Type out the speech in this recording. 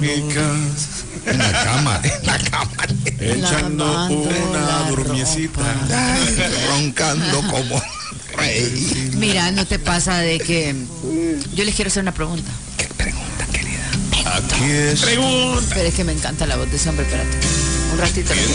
En la cama, echando una durmiecita. Ay, roncando como rey. Mira, ¿no te pasa de que yo les quiero hacer una pregunta? ¿Qué pregunta, querida? Aquí es. Pero es que me encanta la voz de ese hombre, espérate. Un ratito.